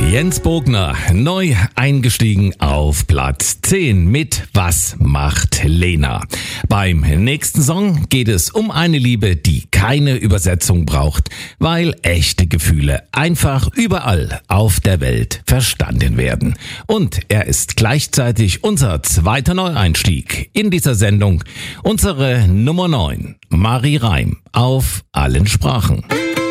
Jens Bogner, neu eingestiegen auf Platz 10 mit Was macht Lena? Beim nächsten Song geht es um eine Liebe, die keine Übersetzung braucht, weil echte Gefühle einfach überall auf der Welt verstanden werden. Und er ist gleichzeitig unser zweiter Neueinstieg in dieser Sendung, unsere Nummer 9, Marie Reim auf allen Sprachen.